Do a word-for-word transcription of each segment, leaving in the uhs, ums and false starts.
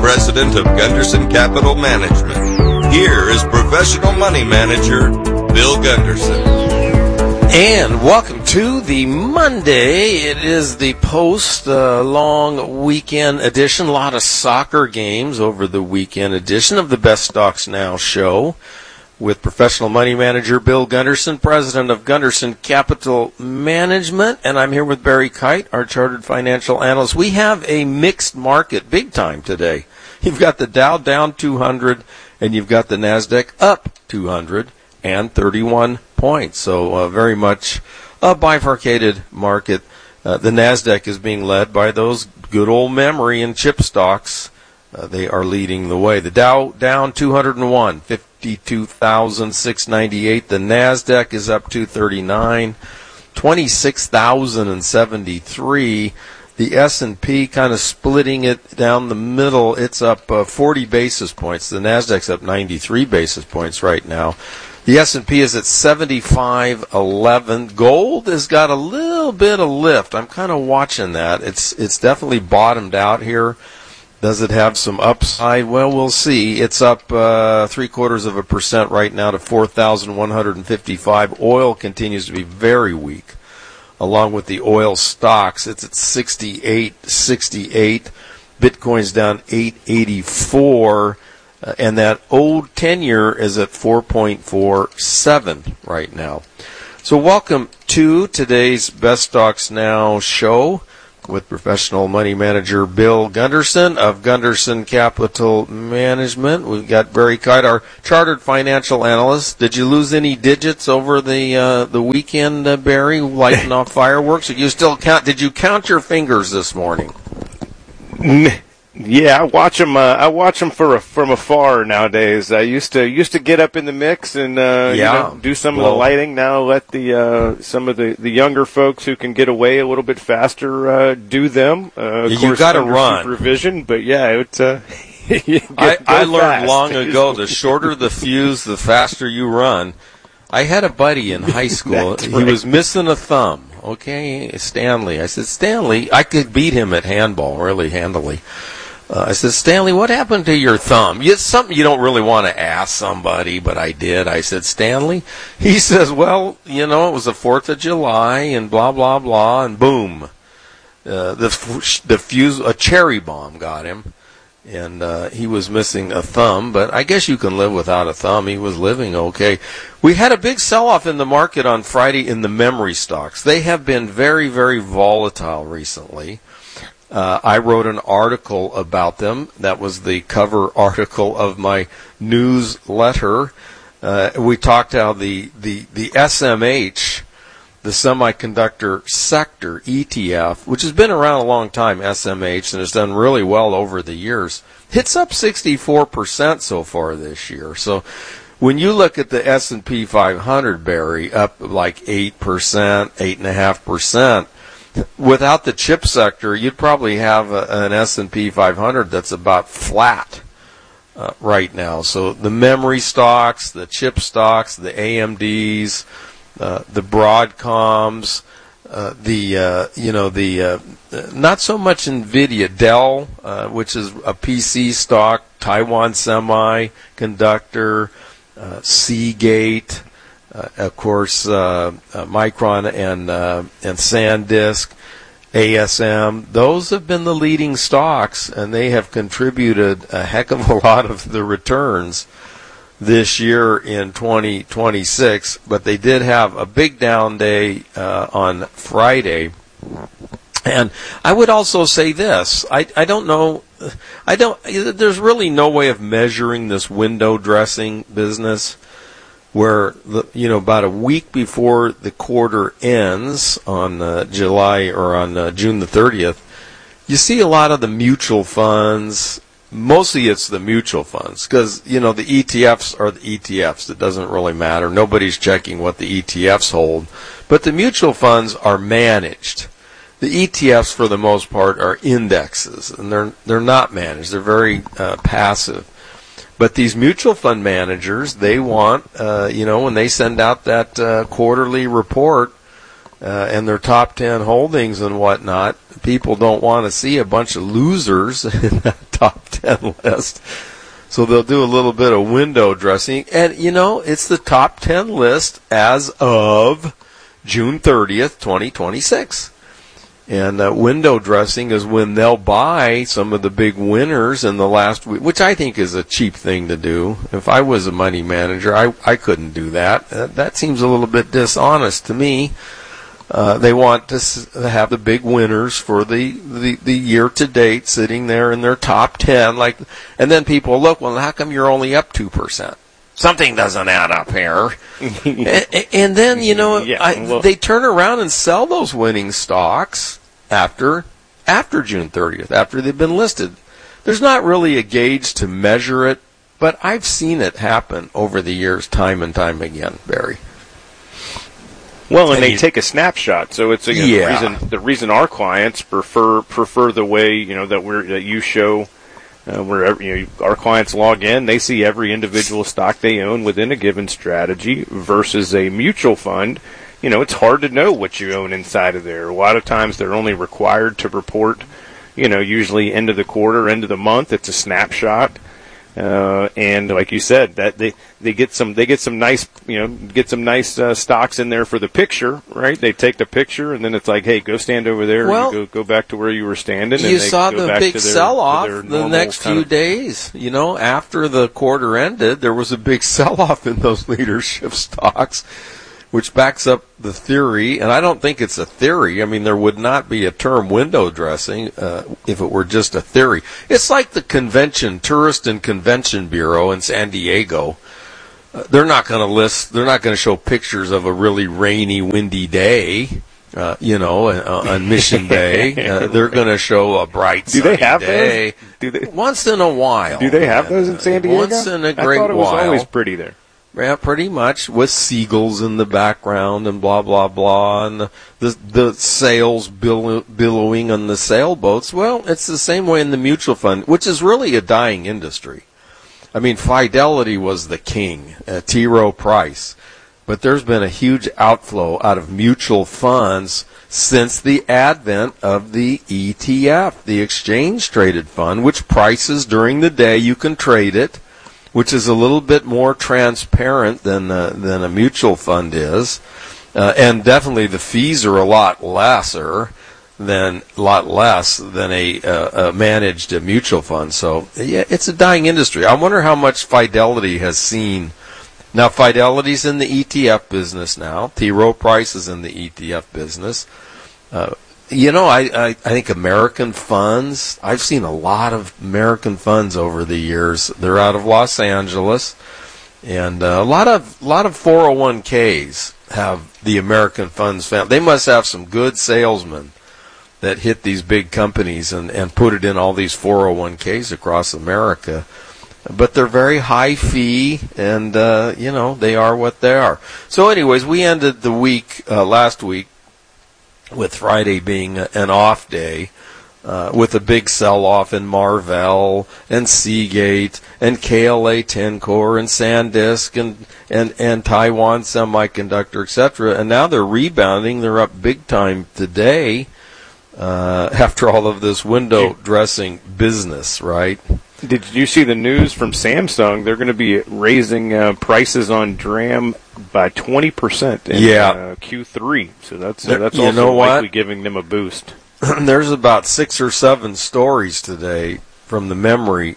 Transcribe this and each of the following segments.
President of Gunderson Capital Management. Here is Professional Money Manager Bill Gunderson. And welcome to the Monday. It is the post-long uh, weekend edition. A lot of soccer games over the weekend edition of the Best Stocks Now show with Professional Money Manager Bill Gunderson, President of Gunderson Capital Management. And I'm here with Barry Kite, our Chartered Financial Analyst. We have a mixed market big time today. You've got the Dow down two hundred, and you've got the NASDAQ up two hundred thirty-one points. So uh, very much a bifurcated market. Uh, the NASDAQ is being led by those good old memory and chip stocks. Uh, they are leading the way. The Dow down two hundred one, fifty-two thousand six hundred ninety-eight. The NASDAQ is up two thirty-nine, twenty-six thousand seventy-three. The S and P kind of splitting it down the middle. It's up uh, forty basis points. The NASDAQ's up ninety-three basis points right now. The S and P is at seventy-five eleven. Gold has got a little bit of lift. I'm kind of watching that. It's it's definitely bottomed out here. Does it have some upside? Well, we'll see. It's up uh, three quarters of a percent right now to four thousand one hundred fifty-five. Oil continues to be very weak. Along with the oil stocks, it's at sixty-eight sixty-eight. Bitcoin's down eight eighty-four. Uh, and that old ten-year is at four point four seven right now. So welcome to today's Best Stocks Now show with Professional Money Manager Bill Gunderson of Gunderson Capital Management. We've got Barry Kite, our Chartered Financial Analyst. Did you lose any digits over the uh, the weekend, uh, Barry, lighting off fireworks? Or you still count? Did you count your fingers this morning? Yeah, I watch them. Uh, I watch them for a, from afar nowadays. I used to used to get up in the mix and uh, yeah. you know, do some well, of the lighting. Now let the uh, some of the, the younger folks who can get away a little bit faster uh, do them. Uh, of you course, got to under run supervision, but yeah, it. Uh, get, I, I learned fast. long ago: the shorter the fuse, the faster you run. I had a buddy in high school. He right. was missing a thumb. Okay, Stanley. I said, Stanley, I could beat him at handball really handily. Uh, I said, Stanley, what happened to your thumb? It's something you don't really want to ask somebody, but I did. I said, Stanley? He says, well, you know, it was the fourth of July and blah, blah, blah, and boom. Uh, the, the fuse, a cherry bomb got him, and uh, he was missing a thumb, but I guess you can live without a thumb. He was living okay. We had a big sell-off in the market on Friday in the memory stocks. They have been very, very volatile recently. Uh, I wrote an article about them. That was the cover article of my newsletter. Uh, we talked how the, the, the S M H, the semiconductor sector E T F, which has been around a long time, S M H, and has done really well over the years, hits up sixty-four percent so far this year. So when you look at the S and P five hundred, Barry, up like eight percent, eight point five percent, without the chip sector, you'd probably have a, an S and P five hundred that's about flat uh, right now. So the memory stocks, the chip stocks, the A M Ds, uh, the Broadcoms, uh, the uh, you know the uh, not so much Nvidia, Dell, uh, which is a P C stock, Taiwan Semiconductor, uh, Seagate. Uh, of course, uh, uh, Micron and uh, and SanDisk, A S M, those have been the leading stocks, and they have contributed a heck of a lot of the returns this year in twenty twenty-six. But they did have a big down day uh, on Friday. And I would also say this: I I don't know, I don't. There's really no way of measuring this window dressing business, where, the, you know, about a week before the quarter ends on uh, July or on uh, June the thirtieth, you see a lot of the mutual funds. Mostly it's the mutual funds because, you know, the E T Fs are the E T Fs. It doesn't really matter. Nobody's checking what the E T Fs hold. But the mutual funds are managed. The E T Fs, for the most part, are indexes, and they're they're not managed. They're very uh, passive. But these mutual fund managers, they want, uh, you know, when they send out that uh, quarterly report, uh, and their top ten holdings and whatnot, people don't want to see a bunch of losers in that top ten list. So they'll do a little bit of window dressing. And, you know, it's the top ten list as of June thirtieth, twenty twenty-six. And uh, window dressing is when they'll buy some of the big winners in the last week, which I think is a cheap thing to do. If I was a money manager, I, I couldn't do that. Uh, that seems a little bit dishonest to me. Uh, they want to s- have the big winners for the, the, the year to date sitting there in their top ten. Like, and then people look, well, how come you're only up two percent? Something doesn't add up here. and, and then, you know, yeah, I, well, they turn around and sell those winning stocks after after June thirtieth, after they've been listed. There's not really a gauge to measure it, but I've seen it happen over the years time and time again, Barry. Well, and And they you- take a snapshot, so it's again, Yeah. the reason the reason our clients prefer prefer the way you know that we're that you show. Uh, where you know, our clients log in, they see every individual stock they own within a given strategy versus a mutual fund. You know, it's hard to know what you own inside of there. A lot of times they're only required to report, you know, usually end of the quarter, end of the month. It's a snapshot. Uh, and like you said, that they, they get some, they get some nice, you know, get some nice, uh, stocks in there for the picture, right? They take the picture and then it's like, hey, go stand over there. Well, you go, go back to where you were standing. You and they saw go the back big to their, sell-off to their the normal next kind few of- days. You know, after the quarter ended, there was a big sell-off in those leadership stocks, which backs up the theory. And I don't think it's a theory. I mean, there would not be a term window dressing uh, if it were just a theory. It's like the convention, Tourist and Convention Bureau in San Diego. Uh, they're not going to list, they're not going to show pictures of a really rainy, windy day. Uh, you know, uh, on Mission Day, uh, they're going to show a bright Do sunny they have day. those? Do they? Once in a while. Do they have those in San Diego? Once in a great I thought it was while. always pretty there. Yeah, pretty much, with seagulls in the background and blah blah blah, and the the, the sails billow, billowing on the sailboats. Well, it's the same way in the mutual fund, which is really a dying industry. I mean, Fidelity was the king, uh, T. Rowe Price, but there's been a huge outflow out of mutual funds since the advent of the E T F, the exchange traded fund, which prices during the day. You can trade it, which is a little bit more transparent than uh, than a mutual fund is, uh, and definitely the fees are a lot lesser than a lot less than a, uh, a managed uh, mutual fund. So yeah, it's a dying industry. I wonder how much Fidelity has seen. Now Fidelity's in the E T F business now. T. Rowe Price is in the E T F business. Uh, You know, I, I, I think American funds, I've seen a lot of American funds over the years. They're out of Los Angeles. And uh, a lot of lot of four oh one k's have the American funds found. They must have some good salesmen that hit these big companies and, and put it in all these four oh one k's across America. But they're very high fee, and, uh, you know, they are what they are. So anyways, we ended the week, uh, last week, with Friday being an off day, uh, with a big sell-off in Marvell and Seagate and K L A Tencor and SanDisk and, and, and Taiwan Semiconductor, et cetera. And now they're rebounding. They're up big time today uh, after all of this window dressing business, right? Did you see the news from Samsung? They're going to be raising uh, prices on DRAM by twenty percent in Yeah. uh, Q three. So that's uh, There- that's you also know what? likely giving them a boost. There's about six or seven stories today from the memory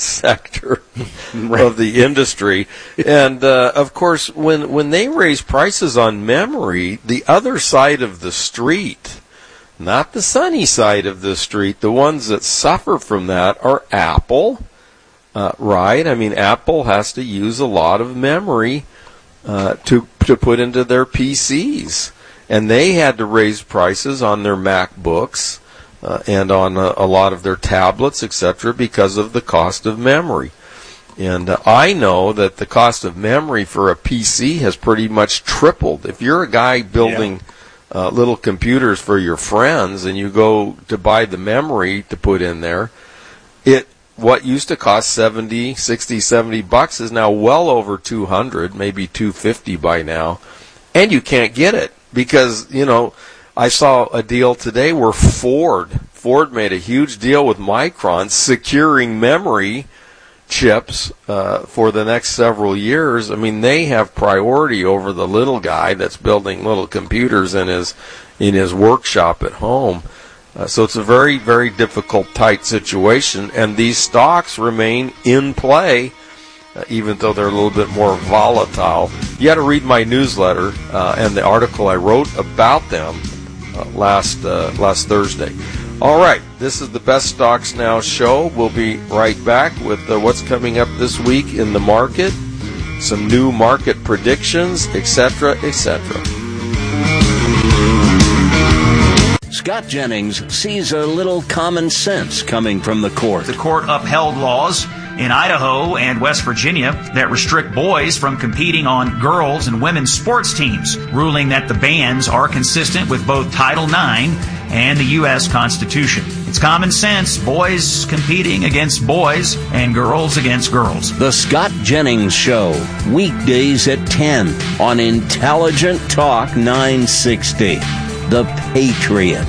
sector of the industry. And, uh, of course, when, when they raise prices on memory, the other side of the street, not the sunny side of the street, the ones that suffer from that are Apple, uh, right? I mean, Apple has to use a lot of memory uh, to to put into their P Cs. And they had to raise prices on their MacBooks uh, and on a, a lot of their tablets, et cetera, because of the cost of memory. And uh, I know that the cost of memory for a P C has pretty much tripled. If you're a guy building uh, little computers for your friends and you go to buy the memory to put in there, it what used to cost seventy, sixty, seventy bucks is now well over two hundred, maybe two fifty by now, and you can't get it. because, you know, I saw a deal today where Ford, Ford made a huge deal with Micron securing memory chips uh, for the next several years. I mean, they have priority over the little guy that's building little computers in his in his workshop at home. Uh, so it's a very, very difficult, tight situation, and these stocks remain in play, uh, even though they're a little bit more volatile. You got to read my newsletter uh, and the article I wrote about them uh, last uh, last Thursday. All right, this is the Best Stocks Now show. We'll be right back with uh, what's coming up this week in the market, some new market predictions, et cetera, et cetera. Scott Jennings sees a little common sense coming from the court. The court upheld laws in Idaho and West Virginia that restrict boys from competing on girls' and women's sports teams, ruling that the bans are consistent with both Title nine and the U S Constitution. It's common sense, boys competing against boys and girls against girls. The Scott Jennings Show, weekdays at ten on Intelligent Talk nine sixty. The Patriot.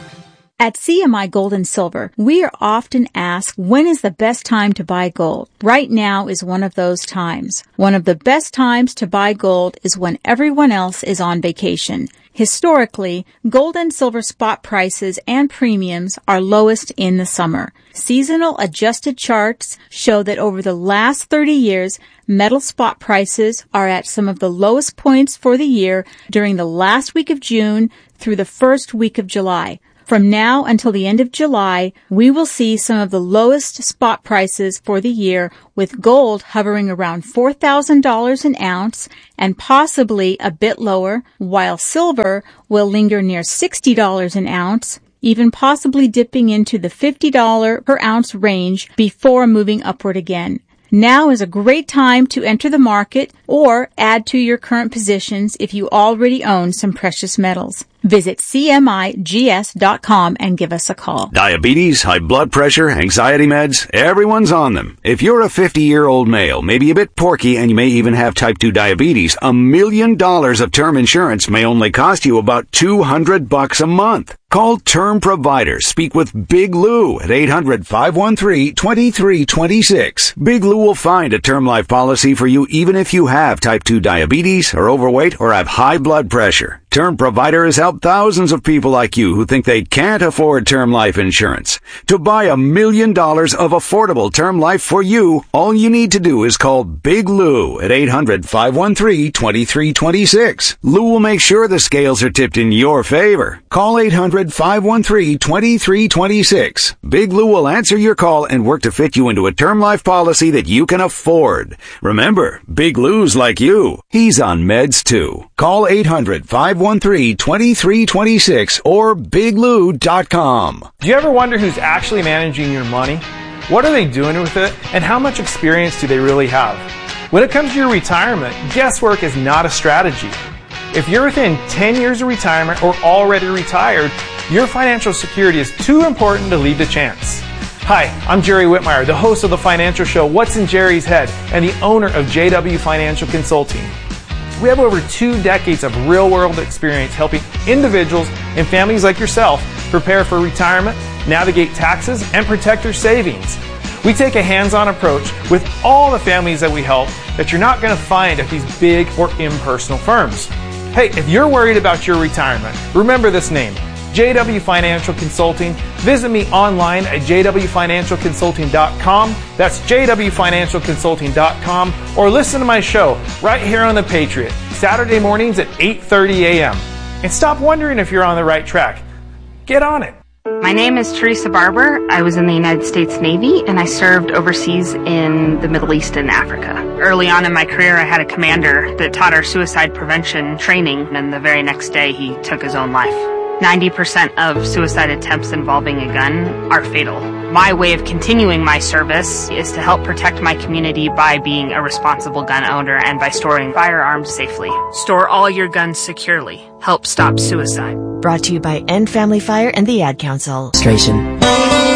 At C M I Gold and Silver, we are often asked, when is the best time to buy gold? Right now is one of those times. One of the best times to buy gold is when everyone else is on vacation. Historically, gold and silver spot prices and premiums are lowest in the summer. Seasonal adjusted charts show that over the last thirty years, metal spot prices are at some of the lowest points for the year during the last week of June through the first week of July. From now until the end of July, we will see some of the lowest spot prices for the year, with gold hovering around four thousand dollars an ounce and possibly a bit lower, while silver will linger near sixty dollars an ounce, even possibly dipping into the fifty dollars per ounce range before moving upward again. Now is a great time to enter the market or add to your current positions if you already own some precious metals. Visit C M I G S dot com and give us a call. Diabetes, high blood pressure, anxiety meds, everyone's on them. If you're a fifty-year-old male, maybe a bit porky, and you may even have type two diabetes, a million dollars of term insurance may only cost you about two hundred bucks a month. Call Term Provider. Speak with Big Lou at eight hundred, five one three, two three two six. Big Lou will find a term life policy for you even if you have type two diabetes, are overweight, or have high blood pressure. Term Provider has helped thousands of people like you who think they can't afford term life insurance. To buy a million dollars of affordable term life for you, all you need to do is call Big Lou at eight hundred, five one three, two three two six. Lou will make sure the scales are tipped in your favor. Call eight hundred, five one three, two three two six. Big Lou will answer your call and work to fit you into a term life policy that you can afford. Remember, Big Lou's like you. He's on meds too. Call eight hundred, five one three, two three two six or big lou dot com. Do you ever wonder who's actually managing your money? What are they doing with it? And how much experience do they really have? When it comes to your retirement, guesswork is not a strategy. If you're within ten years of retirement or already retired, your financial security is too important to leave to chance. Hi, I'm Jerry Whitmire, the host of the financial show What's in Jerry's Head and the owner of J W Financial Consulting. We have over two decades of real-world experience helping individuals and families like yourself prepare for retirement, navigate taxes, and protect their savings. We take a hands-on approach with all the families that we help that you're not going to find at these big or impersonal firms. Hey, if you're worried about your retirement, remember this name, J W Financial Consulting. Visit me online at j w financial consulting dot com. That's j w financial consulting dot com. Or listen to my show right here on The Patriot, Saturday mornings at eight thirty a.m. And stop wondering if you're on the right track. Get on it. My name is Teresa Barber. I was in the United States Navy and I served overseas in the Middle East and Africa. Early on in my career, I had a commander that taught our suicide prevention training, and the very next day he took his own life. ninety percent of suicide attempts involving a gun are fatal. My way of continuing my service is to help protect my community by being a responsible gun owner and by storing firearms safely. Store all your guns securely. Help stop suicide. Brought to you by End Family Fire and the Ad Council. Illustration.